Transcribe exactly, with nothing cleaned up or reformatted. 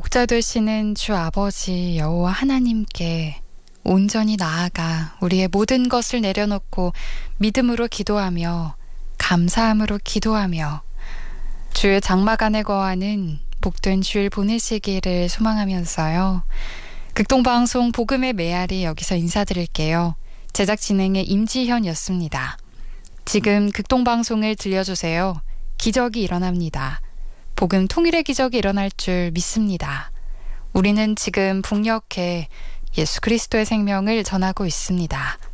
목자 되시는 주 아버지 여호와 하나님께 온전히 나아가 우리의 모든 것을 내려놓고 믿음으로 기도하며 감사함으로 기도하며 주의 장막 안에 거하는 복된 주일 보내시기를 소망하면서요. 극동방송 복음의 메아리 여기서 인사드릴게요. 제작 진행의 임지현이었습니다. 지금 극동방송을 들려주세요. 기적이 일어납니다. 복음 통일의 기적이 일어날 줄 믿습니다. 우리는 지금 북녘에 예수 그리스도의 생명을 전하고 있습니다.